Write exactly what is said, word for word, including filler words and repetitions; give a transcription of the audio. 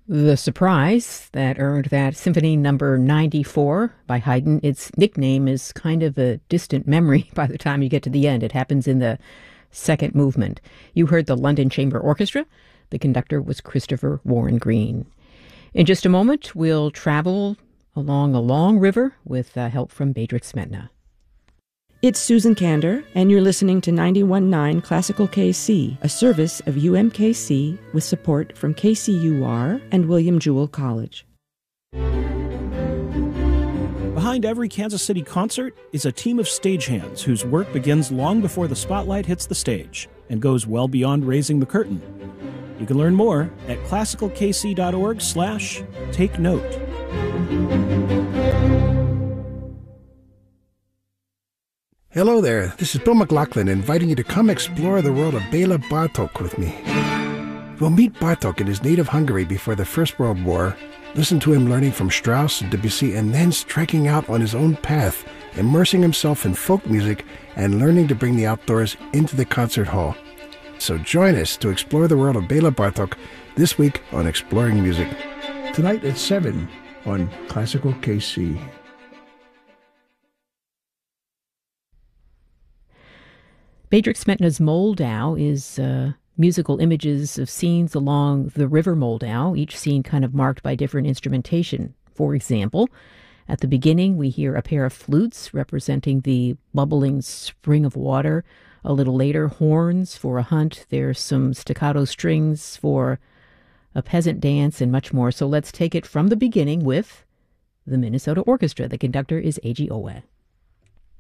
The Surprise that earned that Symphony Number ninety-four by Haydn. Its nickname is kind of a distant memory by the time you get to the end. It happens in the second movement. You heard the London Chamber Orchestra. The conductor was Christopher Warren Green. In just a moment, we'll travel along a long river with uh, help from Bedřich Smetna. It's Susan Kander, and you're listening to ninety-one point nine Classical K C, a service of U M K C with support from K C U R and William Jewell College. Behind every Kansas City concert is a team of stagehands whose work begins long before the spotlight hits the stage and goes well beyond raising the curtain. You can learn more at classicalkc.org slash take note. Hello there, this is Bill McLaughlin inviting you to come explore the world of Bela Bartok with me. We'll meet Bartok in his native Hungary before the First World War, listen to him learning from Strauss and Debussy, and then striking out on his own path, immersing himself in folk music and learning to bring the outdoors into the concert hall. So join us to explore the world of Bela Bartok this week on Exploring Music. Tonight at seven on Classical K C. Bedřich Smetna's Moldau is uh, musical images of scenes along the river Moldau, each scene kind of marked by different instrumentation. For example, at the beginning we hear a pair of flutes representing the bubbling spring of water. A little later, horns for a hunt. There's some staccato strings for a peasant dance and much more. So let's take it from the beginning with the Minnesota Orchestra. The conductor is Eiji Owe.